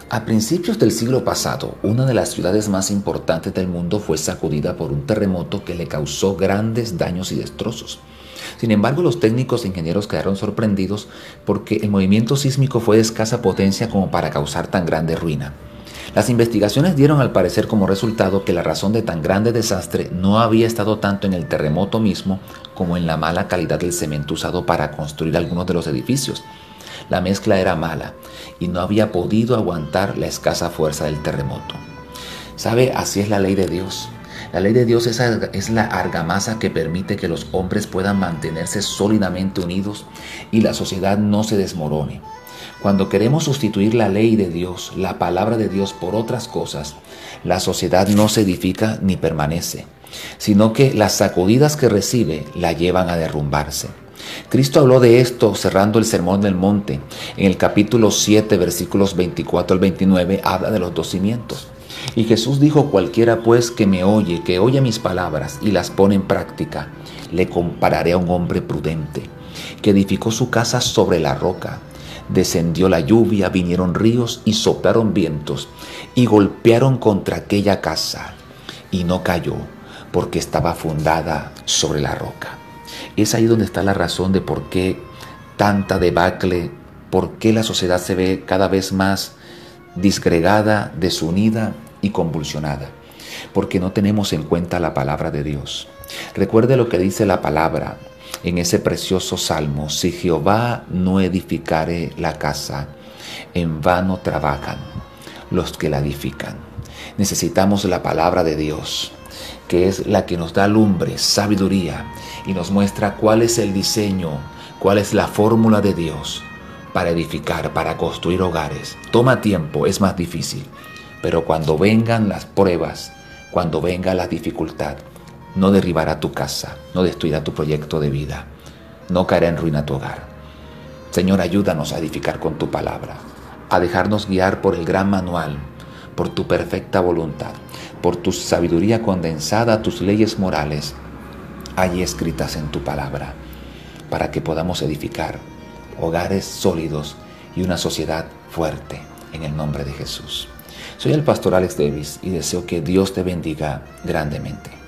A principios del siglo pasado, una de las ciudades más importantes del mundo fue sacudida por un terremoto que le causó grandes daños y destrozos. Sin embargo, los técnicos e ingenieros quedaron sorprendidos porque el movimiento sísmico fue de escasa potencia como para causar tan grande ruina. Las investigaciones dieron al parecer como resultado que la razón de tan grande desastre no había estado tanto en el terremoto mismo como en la mala calidad del cemento usado para construir algunos de los edificios. La mezcla era mala y no había podido aguantar la escasa fuerza del terremoto. ¿Sabe? Así es la ley de Dios. La ley de Dios es la argamasa que permite que los hombres puedan mantenerse sólidamente unidos y la sociedad no se desmorone. Cuando queremos sustituir la ley de Dios, la palabra de Dios por otras cosas, la sociedad no se edifica ni permanece, sino que las sacudidas que recibe la llevan a derrumbarse. Cristo habló de esto cerrando el Sermón del Monte. En el capítulo 7, versículos 24 al 29, habla de los dos cimientos. Y Jesús dijo: cualquiera pues que me oye, que oye mis palabras y las pone en práctica, le compararé a un hombre prudente, que edificó su casa sobre la roca. Descendió la lluvia, vinieron ríos y soplaron vientos, y golpearon contra aquella casa, y no cayó, porque estaba fundada sobre la roca. Es ahí donde está la razón de por qué tanta debacle, por qué la sociedad se ve cada vez más disgregada, desunida y convulsionada, porque no tenemos en cuenta la palabra de Dios. Recuerde lo que dice la palabra en ese precioso salmo: si Jehová no edificare la casa, en vano trabajan los que la edifican. Necesitamos la palabra de Dios, que es la que nos da lumbre, sabiduría, y nos muestra cuál es el diseño, cuál es la fórmula de Dios para edificar, para construir hogares. Toma tiempo, es más difícil, pero cuando vengan las pruebas, cuando venga la dificultad, no derribará tu casa, no destruirá tu proyecto de vida, no caerá en ruina tu hogar. Señor, ayúdanos a edificar con tu palabra, a dejarnos guiar por el gran manual, por tu perfecta voluntad, por tu sabiduría condensada, tus leyes morales, allí escritas en tu palabra, para que podamos edificar hogares sólidos y una sociedad fuerte, en el nombre de Jesús. Soy el pastor Alex Davis y deseo que Dios te bendiga grandemente.